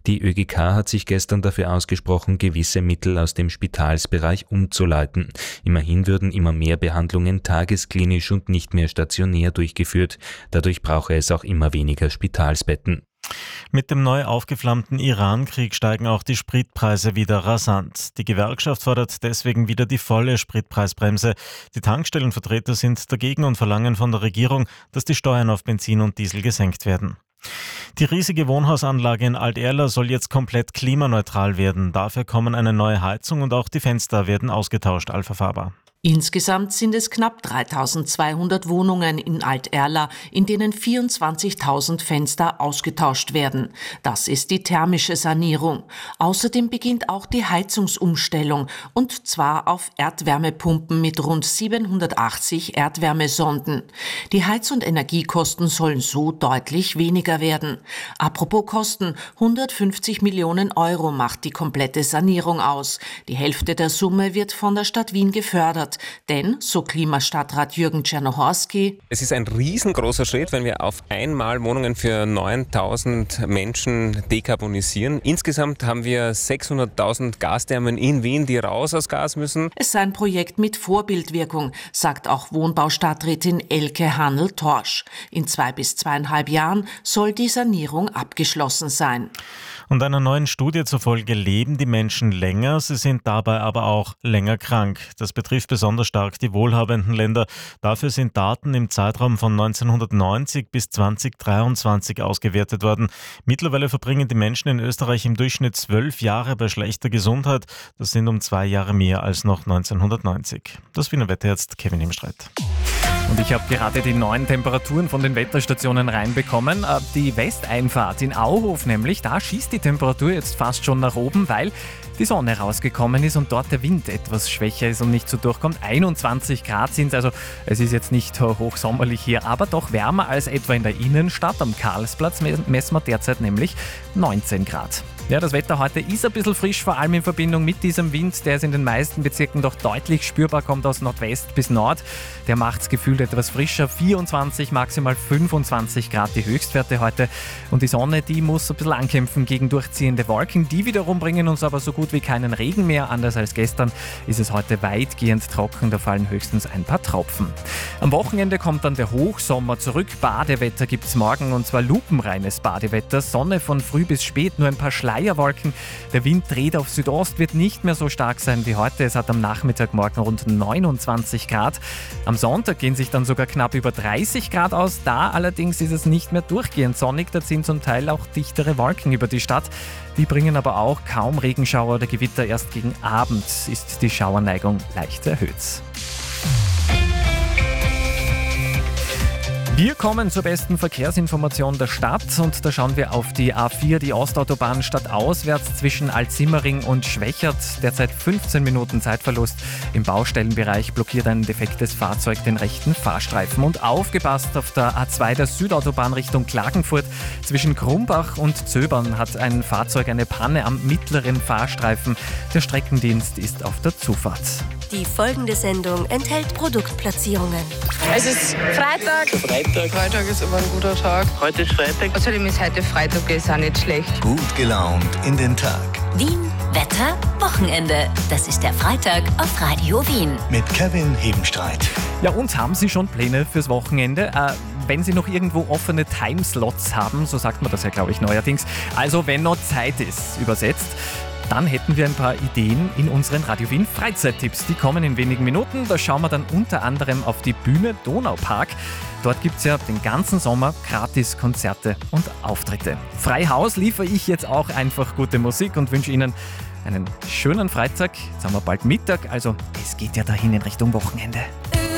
Die ÖGK hat sich gestern dafür ausgesprochen, gewisse Mittel aus dem Spitalsbereich umzuleiten. Immerhin würden immer mehr Behandlungen tagesklinisch und nicht mehr stationär durchgeführt. Dadurch brauche es auch immer weniger Spitalsbetten. Mit dem neu aufgeflammten Iran-Krieg steigen auch die Spritpreise wieder rasant. Die Gewerkschaft fordert deswegen wieder die volle Spritpreisbremse. Die Tankstellenvertreter sind dagegen und verlangen von der Regierung, dass die Steuern auf Benzin und Diesel gesenkt werden. Die riesige Wohnhausanlage in Alt-Erla soll jetzt komplett klimaneutral werden. Dafür kommen eine neue Heizung und auch die Fenster werden ausgetauscht, Alpha Faber. Insgesamt sind es knapp 3.200 Wohnungen in Alt-Erla, in denen 24.000 Fenster ausgetauscht werden. Das ist die thermische Sanierung. Außerdem beginnt auch die Heizungsumstellung, und zwar auf Erdwärmepumpen mit rund 780 Erdwärmesonden. Die Heiz- und Energiekosten sollen so deutlich weniger werden. Apropos Kosten, 150 Millionen Euro macht die komplette Sanierung aus. Die Hälfte der Summe wird von der Stadt Wien gefördert. Denn, so Klimastadtrat Jürgen Czernohorski, es ist ein riesengroßer Schritt, wenn wir auf einmal Wohnungen für 9.000 Menschen dekarbonisieren. Insgesamt haben wir 600.000 Gasthermen in Wien, die raus aus Gas müssen. Es sei ein Projekt mit Vorbildwirkung, sagt auch Wohnbaustadträtin Elke Hanl-Torsch. In 2 bis 2,5 Jahren soll die Sanierung abgeschlossen sein. Und einer neuen Studie zufolge leben die Menschen länger, sie sind dabei aber auch länger krank. Das betrifft besonders stark die wohlhabenden Länder. Dafür sind Daten im Zeitraum von 1990 bis 2023 ausgewertet worden. Mittlerweile verbringen die Menschen in Österreich im Durchschnitt 12 Jahre bei schlechter Gesundheit. Das sind um 2 Jahre mehr als noch 1990. Das Wiener Wetter jetzt Kevin Hemstreit. Und ich habe gerade die neuen Temperaturen von den Wetterstationen reinbekommen. Die Westeinfahrt in Auhof nämlich, da schießt die Temperatur jetzt fast schon nach oben, weil die Sonne rausgekommen ist und dort der Wind etwas schwächer ist und nicht so durchkommt. 21 Grad sind es, also es ist jetzt nicht hochsommerlich hier, aber doch wärmer als etwa in der Innenstadt. Am Karlsplatz messen wir derzeit nämlich 19 Grad. Ja, das Wetter heute ist ein bisschen frisch, vor allem in Verbindung mit diesem Wind. Der ist in den meisten Bezirken doch deutlich spürbar, kommt aus Nordwest bis Nord. Der macht es gefühlt etwas frischer, 24, maximal 25 Grad die Höchstwerte heute. Und die Sonne, die muss ein bisschen ankämpfen gegen durchziehende Wolken. Die wiederum bringen uns aber so gut wie keinen Regen mehr. Anders als gestern ist es heute weitgehend trocken, da fallen höchstens ein paar Tropfen. Am Wochenende kommt dann der Hochsommer zurück. Badewetter gibt es morgen, und zwar lupenreines Badewetter. Sonne von früh bis spät, nur ein paar Schleierwolken. Der Wind dreht auf Südost, wird nicht mehr so stark sein wie heute. Es hat am Nachmittag morgen rund 29 Grad. Am Sonntag gehen sich dann sogar knapp über 30 Grad aus. Da allerdings ist es nicht mehr durchgehend sonnig. Da ziehen zum Teil auch dichtere Wolken über die Stadt. Die bringen aber auch kaum Regenschauer oder Gewitter. Erst gegen Abend ist die Schauerneigung leicht erhöht. Wir kommen zur besten Verkehrsinformation der Stadt, und da schauen wir auf die A4, die Ostautobahn stadtauswärts zwischen Altsimmering und Schwächert. Derzeit 15 Minuten Zeitverlust. Im Baustellenbereich blockiert ein defektes Fahrzeug den rechten Fahrstreifen. Und aufgepasst, auf der A2 der Südautobahn Richtung Klagenfurt. Zwischen Krumbach und Zöbern hat ein Fahrzeug eine Panne am mittleren Fahrstreifen. Der Streckendienst ist auf der Zufahrt. Die folgende Sendung enthält Produktplatzierungen. Es ist Freitag. Freitag ist immer ein guter Tag. Heute ist Freitag. Außerdem ist heute Freitag, ist auch nicht schlecht. Gut gelaunt in den Tag. Wien, Wetter, Wochenende. Das ist der Freitag auf Radio Wien. Mit Kevin Hebenstreit. Ja, und haben Sie schon Pläne fürs Wochenende? Wenn Sie noch irgendwo offene Timeslots haben, so sagt man das ja, glaube ich, neuerdings. Also wenn noch Zeit ist, übersetzt, dann hätten wir ein paar Ideen in unseren Radio Wien Freizeittipps. Die kommen in wenigen Minuten. Da schauen wir dann unter anderem auf die Bühne Donaupark. Dort gibt es ja den ganzen Sommer gratis Konzerte und Auftritte. Frei Haus liefere ich jetzt auch einfach gute Musik und wünsche Ihnen einen schönen Freitag. Jetzt haben wir bald Mittag, also es geht ja dahin in Richtung Wochenende.